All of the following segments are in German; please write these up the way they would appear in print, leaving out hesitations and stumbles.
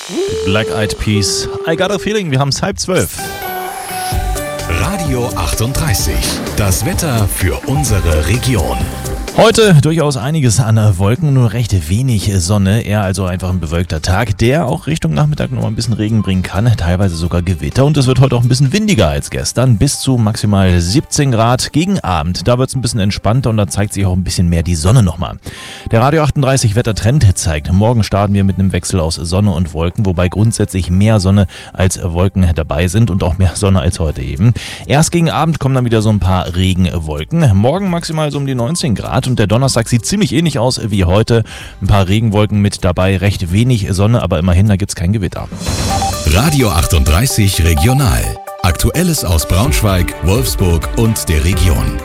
Black Eyed Peas, I Got a Feeling, wir haben es 11:30. Radio 38, das Wetter für unsere Region. Heute durchaus einiges an Wolken, nur recht wenig Sonne, eher also einfach ein bewölkter Tag, der auch Richtung Nachmittag noch ein bisschen Regen bringen kann, teilweise sogar Gewitter, und es wird heute auch ein bisschen windiger als gestern, bis zu maximal 17 Grad gegen Abend. Da wird es ein bisschen entspannter und da zeigt sich auch ein bisschen mehr die Sonne nochmal. Der Radio 38 Wettertrend zeigt, morgen starten wir mit einem Wechsel aus Sonne und Wolken, wobei grundsätzlich mehr Sonne als Wolken dabei sind und auch mehr Sonne als heute eben. Erst gegen Abend kommen dann wieder so ein paar Regenwolken, morgen maximal so um die 19 Grad. Und der Donnerstag sieht ziemlich ähnlich aus wie heute. Ein paar Regenwolken mit dabei, recht wenig Sonne, aber immerhin, da gibt es kein Gewitter. Radio 38 Regional. Aktuelles aus Braunschweig, Wolfsburg und der Region.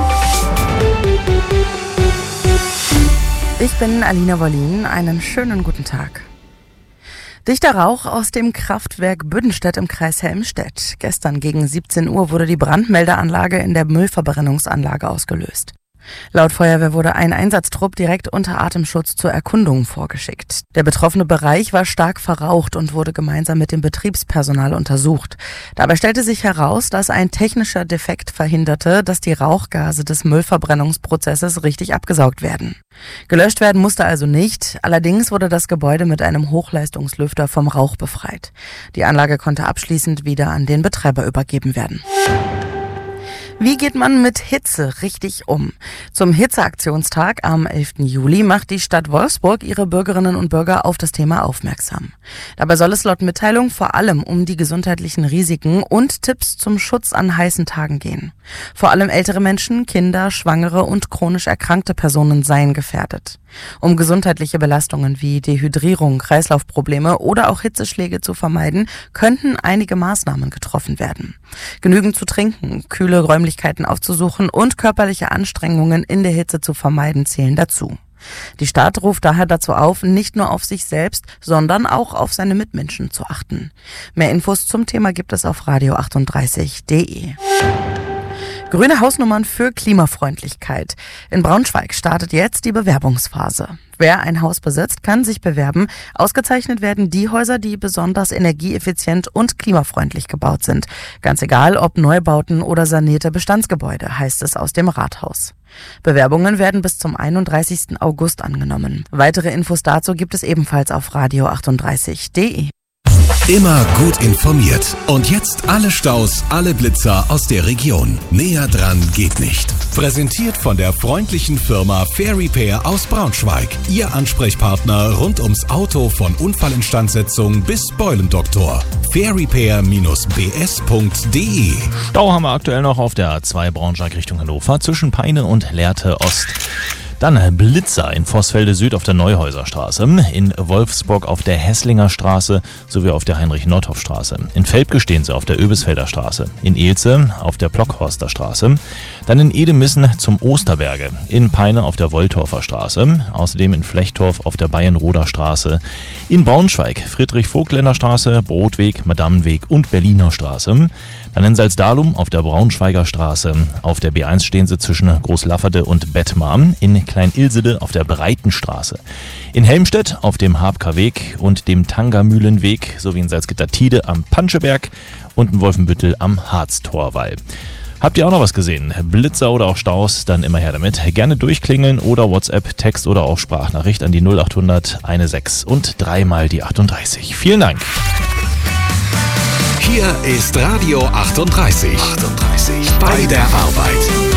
Ich bin Alina Wollin. Einen schönen guten Tag. Dichter Rauch aus dem Kraftwerk Büdenstedt im Kreis Helmstedt. Gestern gegen 17 Uhr wurde die Brandmeldeanlage in der Müllverbrennungsanlage ausgelöst. Laut Feuerwehr wurde ein Einsatztrupp direkt unter Atemschutz zur Erkundung vorgeschickt. Der betroffene Bereich war stark verraucht und wurde gemeinsam mit dem Betriebspersonal untersucht. Dabei stellte sich heraus, dass ein technischer Defekt verhinderte, dass die Rauchgase des Müllverbrennungsprozesses richtig abgesaugt werden. Gelöscht werden musste also nicht, allerdings wurde das Gebäude mit einem Hochleistungslüfter vom Rauch befreit. Die Anlage konnte abschließend wieder an den Betreiber übergeben werden. Wie geht man mit Hitze richtig um? Zum Hitzeaktionstag am 11. Juli macht die Stadt Wolfsburg ihre Bürgerinnen und Bürger auf das Thema aufmerksam. Dabei soll es laut Mitteilung vor allem um die gesundheitlichen Risiken und Tipps zum Schutz an heißen Tagen gehen. Vor allem ältere Menschen, Kinder, Schwangere und chronisch erkrankte Personen seien gefährdet. Um gesundheitliche Belastungen wie Dehydrierung, Kreislaufprobleme oder auch Hitzeschläge zu vermeiden, könnten einige Maßnahmen getroffen werden. Genügend zu trinken, kühle Räumlichkeiten aufzusuchen und körperliche Anstrengungen in der Hitze zu vermeiden zählen dazu. Die Stadt ruft daher dazu auf, nicht nur auf sich selbst, sondern auch auf seine Mitmenschen zu achten. Mehr Infos zum Thema gibt es auf radio38.de. Grüne Hausnummern für Klimafreundlichkeit. In Braunschweig startet jetzt die Bewerbungsphase. Wer ein Haus besitzt, kann sich bewerben. Ausgezeichnet werden die Häuser, die besonders energieeffizient und klimafreundlich gebaut sind. Ganz egal, ob Neubauten oder sanierte Bestandsgebäude, heißt es aus dem Rathaus. Bewerbungen werden bis zum 31. August angenommen. Weitere Infos dazu gibt es ebenfalls auf radio38.de. Immer gut informiert. Und jetzt alle Staus, alle Blitzer aus der Region. Näher dran geht nicht. Präsentiert von der freundlichen Firma Fair Repair aus Braunschweig. Ihr Ansprechpartner rund ums Auto von Unfallinstandsetzung bis Beulendoktor. fairrepair-bs.de. Stau haben wir aktuell noch auf der A2 Braunschweig Richtung Hannover zwischen Peine und Lehrte Ost. Dann Blitzer in Vossfelde Süd auf der Neuhäuserstraße, in Wolfsburg auf der Hesslinger Straße sowie auf der Heinrich-Nordhoff-Straße. In Velpke stehen sie auf der Öbisfelder Straße, in Elze auf der Blockhorster Straße, dann in Edemissen zum Osterberge, in Peine auf der Wolltorfer Straße, außerdem in Flechtorf auf der Bayernroder Straße, in Braunschweig Friedrich-Vogtländer Straße, Brotweg, Madamenweg und Berliner Straße, dann in Salzdalum auf der Braunschweiger Straße, auf der B1 stehen sie zwischen Großlafferde und Bettmar, in Klein-Ilsede auf der Breitenstraße, in Helmstedt auf dem Habker-Weg und dem Tangermühlenweg sowie in Salzgitter-Tide am Panscheberg und in Wolfenbüttel am Harztorwall. Habt ihr auch noch was gesehen? Blitzer oder auch Staus? Dann immer her damit. Gerne durchklingeln oder WhatsApp, Text oder auch Sprachnachricht an die 0800 16 und 3 mal die 38. Vielen Dank. Hier ist Radio 38. Bei der Arbeit.